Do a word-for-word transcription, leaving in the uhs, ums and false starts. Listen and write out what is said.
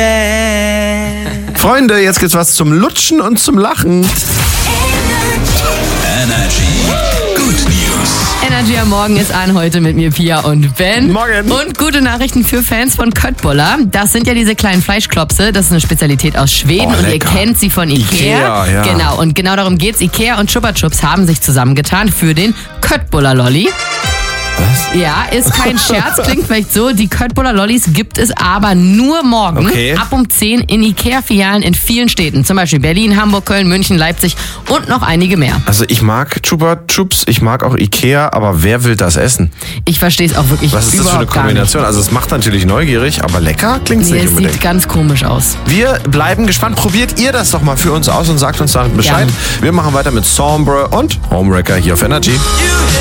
Freunde, jetzt gibt's was zum Lutschen und zum Lachen. Energy. Good News. Energy am Morgen ist an, heute mit mir Pia und Ben. Morgen. Und gute Nachrichten für Fans von Köttbullar. Das sind ja diese kleinen Fleischklopse. Das ist eine Spezialität aus Schweden Oh, und ihr lecker. kennt sie von Ikea. Ikea, ja. Genau, und genau darum geht's. Ikea und Chupa Chups haben sich zusammengetan für den Köttbullar Lolli. Was? Ja, ist kein Scherz, klingt vielleicht so. Die Köttbullar Lollis gibt es aber nur morgen Okay. ab um zehn in Ikea-Filialen in vielen Städten. Zum Beispiel Berlin, Hamburg, Köln, München, Leipzig und noch einige mehr. Also ich mag Chupa Chups, ich mag auch Ikea, aber wer will das essen? Ich verstehe es auch wirklich Was ist das für eine überhaupt gar nicht. Kombination? Also es macht natürlich neugierig, aber lecker klingt's Nee, nicht es unbedingt. sieht ganz komisch aus. Wir bleiben gespannt. Probiert ihr das doch mal für uns aus und sagt uns dann Bescheid. Gerne. Wir machen weiter mit Sombre und Homewrecker hier auf Energy.